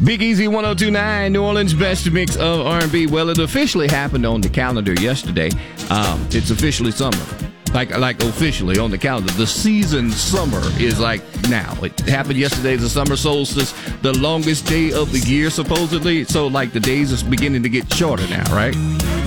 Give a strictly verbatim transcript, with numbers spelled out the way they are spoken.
Big Easy one oh two point nine, New Orleans' best mix of R and B. Well, it officially happened on the calendar yesterday. Um, it's officially summer. Like, like officially on the calendar. The season summer is like now. It happened yesterday, the summer solstice, the longest day of the year, supposedly. So, like, the days is beginning to get shorter now, right?